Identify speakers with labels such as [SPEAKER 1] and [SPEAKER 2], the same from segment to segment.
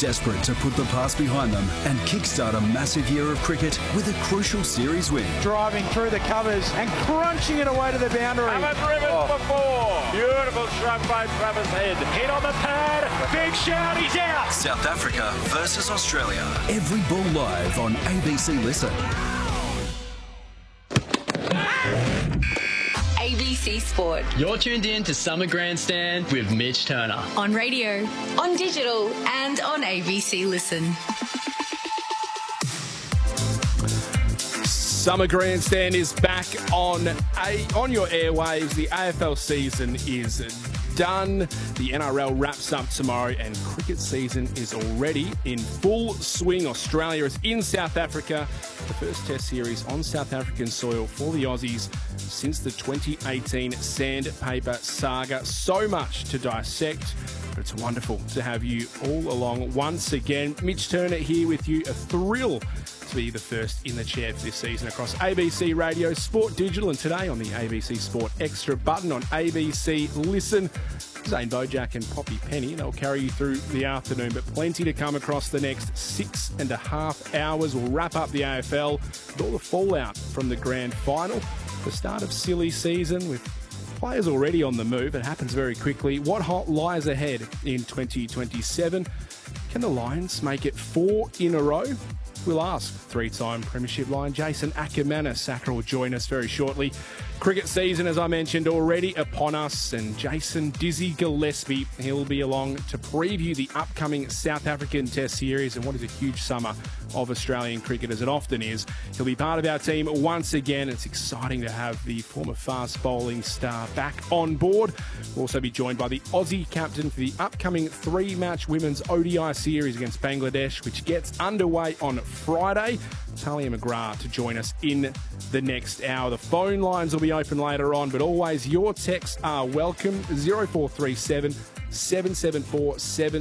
[SPEAKER 1] desperate to put the past behind them and kickstart a massive year of cricket with a crucial series win.
[SPEAKER 2] Driving through the covers and crunching it away to the boundary.
[SPEAKER 3] Hammond driven for 4. Beautiful shot by Travis Head. Hit on the pad. Big shout, he's out.
[SPEAKER 1] South Africa versus Australia. Every ball live on ABC Listen.
[SPEAKER 4] ABC Sport.
[SPEAKER 5] You're tuned in to Summer Grandstand with Mitch Turner.
[SPEAKER 4] On radio, on digital, and on ABC Listen.
[SPEAKER 6] Summer Grandstand is back on your airwaves. The AFL season is done. The NRL wraps up tomorrow and cricket season is already in full swing. Australia is in South Africa. The first test series on South African soil for the Aussies since the 2018 sandpaper saga. So much to dissect, but it's wonderful to have you all along once again. Mitch Turner here with you. A thrill to be the first in the chair for this season across ABC Radio, Sport Digital, and today on the ABC Sport Extra button on ABC Listen. Zane Bojack and Poppy Penny, they'll carry you through the afternoon, but plenty to come across the next 6.5 hours. We'll wrap up the AFL with all the fallout from the grand final, the start of silly season with players already on the move. It happens very quickly. What hot lies ahead in 2027? Can the Lions make it 4 in a row? We'll ask three-time Premiership Lion Jason Ackermanis. Acker will join us very shortly. Cricket season, as I mentioned, already upon us, and Jason Dizzy Gillespie, he'll be along to preview the upcoming South African Test Series and what is a huge summer of Australian cricket, as it often is. He'll be part of our team once again. It's exciting to have the former fast bowling star back on board. We'll also be joined by the Aussie captain for the upcoming 3-match Women's ODI Series against Bangladesh, which gets underway on Friday. Talia McGrath to join us in the next hour. The phone lines will be open later on, but always your texts are welcome. 0437 774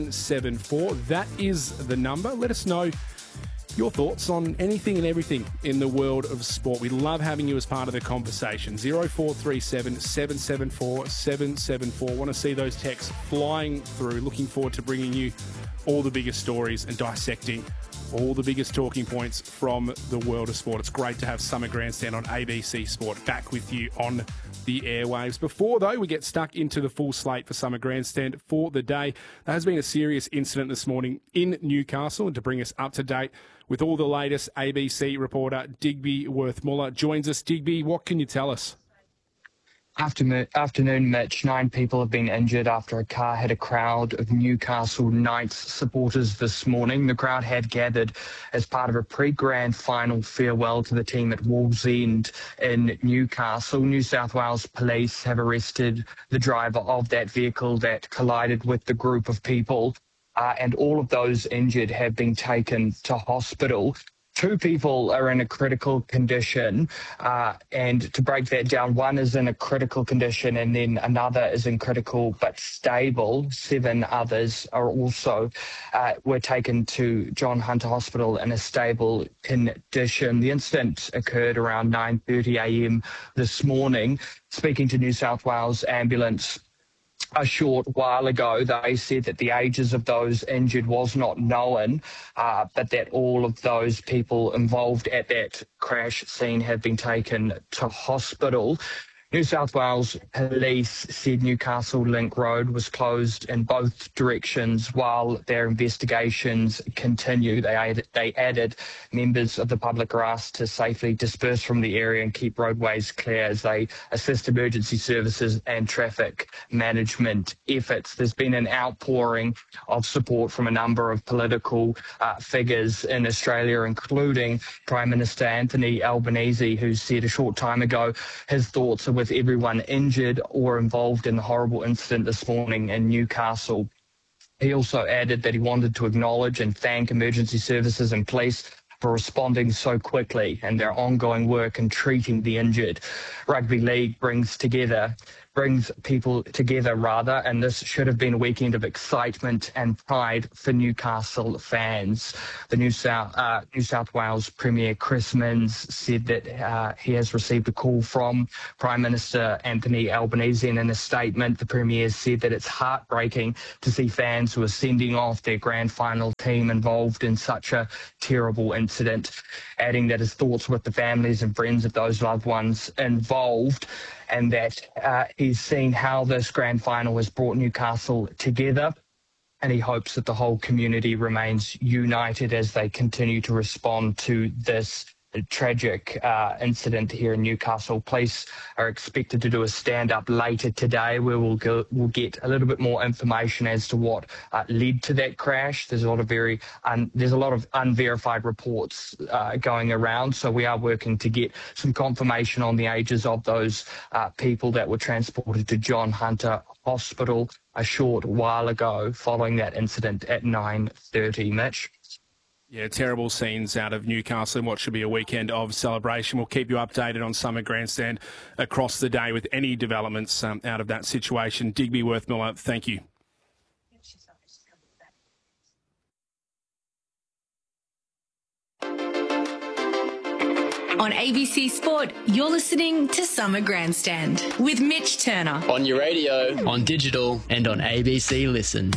[SPEAKER 6] 774. That is the number. Let us know your thoughts on anything and everything in the world of sport. We love having you as part of the conversation. 0437 774 774. Want to see those texts flying through. Looking forward to bringing you all the biggest stories and dissecting all the biggest talking points from the world of sport. It's great to have Summer Grandstand on ABC Sport back with you on the airwaves. Before, though, we get stuck into the full slate for Summer Grandstand for the day, there has been a serious incident this morning in Newcastle, and to bring us up to date with all the latest, ABC reporter Digby Worth-Muller joins us. Digby, what can you tell us?
[SPEAKER 7] Afternoon, Mitch. 9 people have been injured after a car hit a crowd of Newcastle Knights supporters this morning. The crowd had gathered as part of a pre-grand final farewell to the team at Wallsend in Newcastle. New South Wales police have arrested the driver of that vehicle that collided with the group of people, and all of those injured have been taken to hospital. 2 people are in a critical condition, and to break that down, 1 is in a critical condition and then another is in critical but stable. 7 others are also were taken to John Hunter Hospital in a stable condition. The incident occurred around 9:30 a.m. this morning. Speaking to New South Wales Ambulance a short while ago, they said that the ages of those injured was not known, but that all of those people involved at that crash scene have been taken to hospital. New South Wales police said Newcastle Link Road was closed in both directions while their investigations continue. They added members of the public are asked to safely disperse from the area and keep roadways clear as they assist emergency services and traffic management efforts. There's been an outpouring of support from a number of political figures in Australia, including Prime Minister Anthony Albanese, who said a short time ago his thoughts are with everyone injured or involved in the horrible incident this morning in Newcastle. He also added that he wanted to acknowledge and thank emergency services and police for responding so quickly and their ongoing work in treating the injured. Rugby League brings together brings people together, rather, and this should have been a weekend of excitement and pride for Newcastle fans. The New South Wales Premier Chris Minns said that he has received a call from Prime Minister Anthony Albanese, and in a statement, the Premier said that it's heartbreaking to see fans who are sending off their grand final team involved in such a terrible incident, adding that his thoughts with the families and friends of those loved ones involved, and that he's seen how this grand final has brought Newcastle together, and he hopes that the whole community remains united as they continue to respond to this tragic incident here in Newcastle. Police are expected to do a stand-up later today where we'll get a little bit more information as to what led to that crash. There's a lot of unverified reports going around, so we are working to get some confirmation on the ages of those people that were transported to John Hunter Hospital a short while ago following that incident at 9:30, Mitch.
[SPEAKER 6] Yeah, terrible scenes out of Newcastle and what should be a weekend of celebration. We'll keep you updated on Summer Grandstand across the day with any developments out of that situation. Digby Worthmiller, thank you.
[SPEAKER 4] On ABC Sport, you're listening to Summer Grandstand with Mitch Turner.
[SPEAKER 5] On your radio, on digital, and on ABC Listen.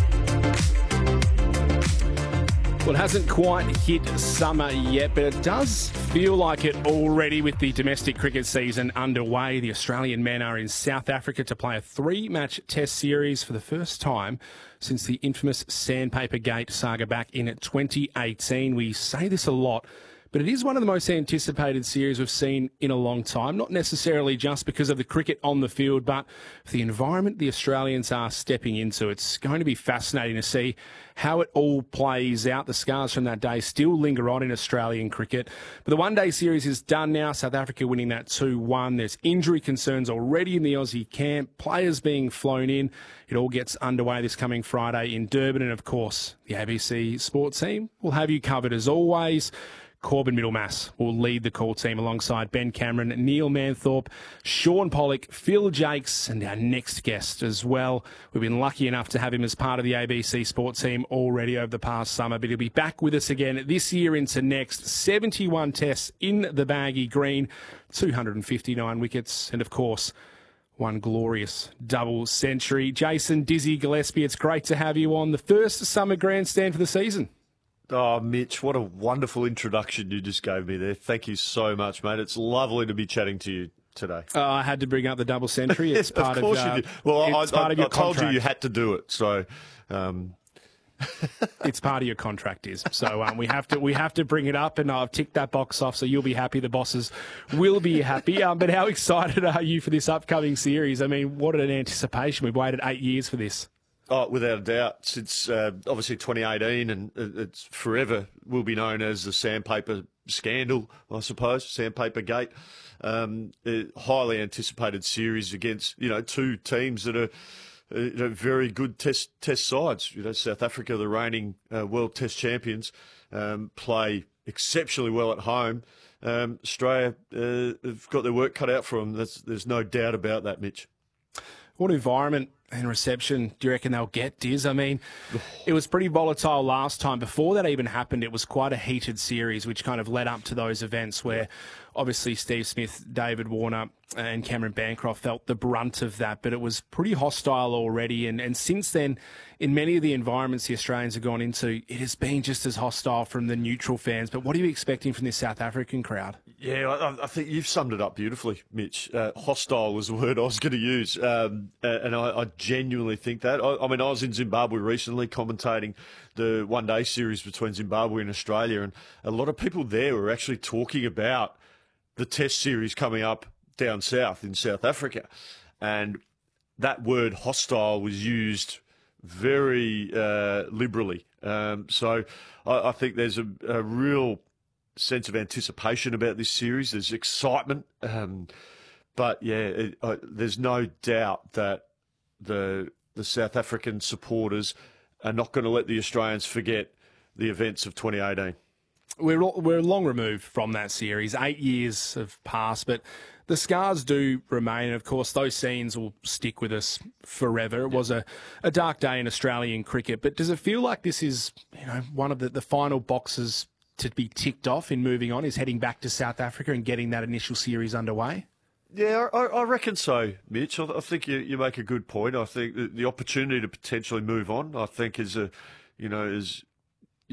[SPEAKER 6] Well, it hasn't quite hit summer yet, but it does feel like it already with the domestic cricket season underway. The Australian men are in South Africa to play a 3-match test series for the first time since the infamous Sandpaper Gate saga back in 2018. We say this a lot, but it is one of the most anticipated series we've seen in a long time, not necessarily just because of the cricket on the field, but for the environment the Australians are stepping into. It's going to be fascinating to see how it all plays out. The scars from that day still linger on in Australian cricket. But the one-day series is done now, South Africa winning that 2-1. There's injury concerns already in the Aussie camp, players being flown in. It all gets underway this coming Friday in Durban. And, of course, the ABC Sports team will have you covered as always. Corbin Middlemass will lead the call team alongside Ben Cameron, Neil Manthorpe, Sean Pollock, Phil Jakes, and our next guest as well. We've been lucky enough to have him as part of the ABC Sport team already over the past summer, but he'll be back with us again this year into next. 71 tests in the baggy green, 259 wickets, and of course, one glorious double century. Jason Dizzy Gillespie, it's great to have you on the first Summer Grandstand for the season.
[SPEAKER 8] Oh, Mitch, what a wonderful introduction you just gave me there. Thank you so much, mate. It's lovely to be chatting to you today.
[SPEAKER 6] I had to bring up the double century. It's part
[SPEAKER 8] of course you did. Well, I told you had to do it, so...
[SPEAKER 6] It's part of your contract, so we have to bring it up, and I've ticked that box off, so you'll be happy. The bosses will be happy. But how excited are you for this upcoming series? I mean, what an anticipation! We've waited 8 years for this.
[SPEAKER 8] Oh, without a doubt, since obviously 2018, and it's forever will be known as the Sandpaper Scandal, I suppose, Sandpaper Gate. A highly anticipated series against two teams that are very good test sides. South Africa, the reigning world Test champions, play exceptionally well at home. Australia have got their work cut out for them. There's no doubt about that, Mitch.
[SPEAKER 6] What environment and reception do you reckon they'll get, Diz? I mean, it was pretty volatile last time. Before that even happened, it was quite a heated series, which kind of led up to those events where obviously Steve Smith, David Warner and Cameron Bancroft felt the brunt of that, but it was pretty hostile already. And since then, in many of the environments the Australians have gone into, it has been just as hostile from the neutral fans. But what are you expecting from this South African crowd?
[SPEAKER 8] Yeah, I think you've summed it up beautifully, Mitch. Hostile was the word I was going to use. And I genuinely think that. I mean, I was in Zimbabwe recently commentating the one-day series between Zimbabwe and Australia, and a lot of people there were actually talking about the test series coming up down south in South Africa. And that word hostile was used very liberally. So I think there's a real sense of anticipation about this series. There's excitement. But, yeah, there's no doubt that the South African supporters are not going to let the Australians forget the events of 2018.
[SPEAKER 6] We're long removed from that series. 8 years have passed, but the scars do remain. And, of course, those scenes will stick with us forever. It was a dark day in Australian cricket. But does it feel like this is, one of the final boxes to be ticked off in moving on, is heading back to South Africa and getting that initial series underway?
[SPEAKER 8] Yeah, I reckon so, Mitch. I think you make a good point. I think the opportunity to potentially move on, I think, is